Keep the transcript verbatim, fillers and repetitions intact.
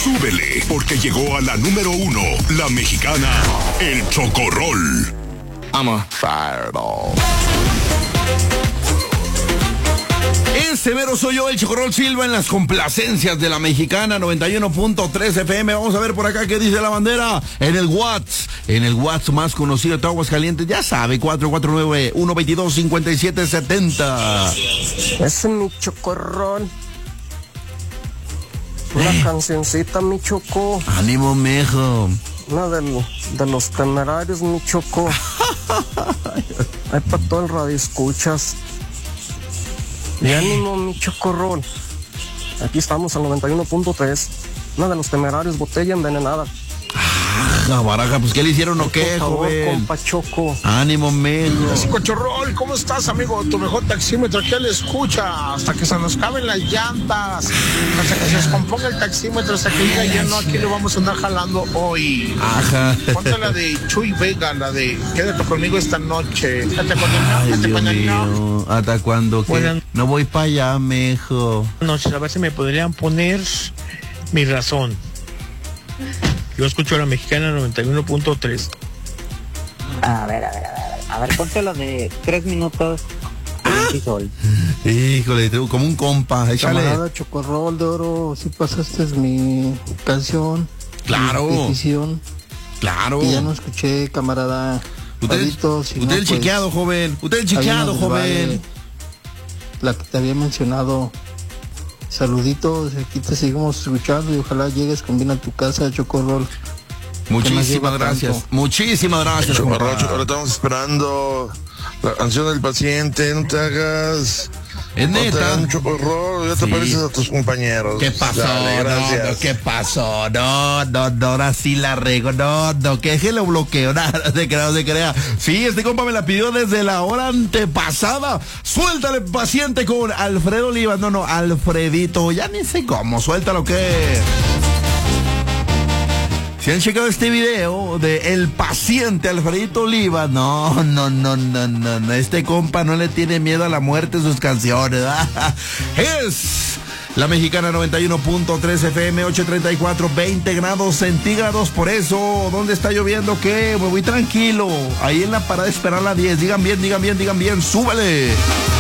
súbele, porque llegó a la número uno, la mexicana, el Chocorrol. I'm a fireball. Ese mero soy yo, el Chocorrol Silva, en las complacencias de la mexicana noventa y uno punto tres F M. Vamos a ver por acá qué dice la bandera en el WhatsApp, en el WhatsApp más conocido de Aguascalientes. Ya sabe, cuatro cuatro nueve, uno dos dos, cinco siete siete cero. Ese es mi Chocorrol. Una eh. cancioncita, mi Choco. Ánimo, mijo. Una del, de los Temerarios, mi Choco. Hay para todo el radio escuchas. Y ánimo, mi Chocorrol. Aquí estamos al noventa y uno punto tres. Una de los Temerarios, Botella Envenenada. La baraja, pues ¿qué le hicieron o qué, por favor, joven? Compa Choco. Ánimo, medio. Chocorrol, ¿cómo estás, amigo? Tu mejor taxímetro, aquí le escucha hasta que se nos caben las llantas, hasta que se descomponga el taxímetro, hasta que diga ya no, aquí le vamos a andar jalando hoy. Ajá. Ponte la de Chuy Vega, la de Quédate conmigo esta noche. Hasta cuando Ay, hasta Dios cuando mío. ¿Hasta cuándo? ¿Qué? Buenas No voy para allá, mijo. noches, a ver si me podrían poner Mi Razón. Yo escucho a la mexicana noventa y uno punto tres. A ver, a ver, a ver. A ver, ponte lo de tres minutos. Y sol. Híjole, como un compa, échale. Camarada Chocorrol de Oro, si pasaste mi canción. Claro. Mi petición. Claro. Que ya no escuché, camarada. Usted, Padito, si usted no, el pues, chequeado, joven. Usted el chequeado, nos joven. vale la que te había mencionado. Saluditos, aquí te seguimos escuchando y ojalá llegues con bien a tu casa, Chocorrol. Muchísimas gracias. Tanto. Muchísimas gracias, Chocorrol, Chocorrol, estamos esperando la canción del paciente, no te hagas. Es neta. No Chocorrol, ya te Sí. pareces a tus compañeros. ¿Qué pasó? Dale, gracias. No, no, ¿qué pasó? No, no, no, ahora sí la rego. No, no, que que lo bloqueo. Nada, no se crea, no se crea. Sí, este compa me la pidió desde la hora antepasada. Suéltale, paciente, con Alfredo Olivas. No, no, Alfredito. Ya ni sé cómo. Suéltalo, que. Si han checado este video de el paciente Alfredito Olivas, no, no, no, no, no, no, este compa no le tiene miedo a la muerte en sus canciones, ¿verdad? Es la mexicana noventa y uno punto tres F M, ocho treinta y cuatro, veinte grados centígrados. Por eso, ¿dónde está lloviendo? ¿Qué? Me voy tranquilo, ahí en la parada de esperar la diez. Digan bien, digan bien, digan bien, súbale.